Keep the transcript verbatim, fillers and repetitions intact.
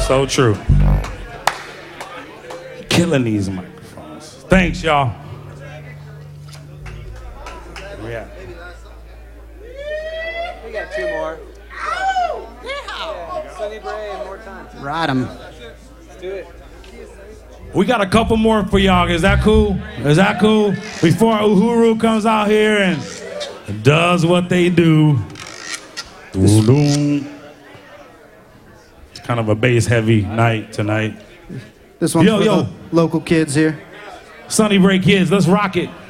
So true. Killing these microphones. Thanks, y'all. Yeah. We got two more. Yeah. Sunny Bray and more time. Ride 'em. Let's do it. We got a couple more for y'all. Is that cool? Is that cool? Before Uhuru comes out here and does what they do. It's kind of a bass-heavy night tonight. This one's yo, for yo. the local kids here. Sunny Bray kids, let's rock it.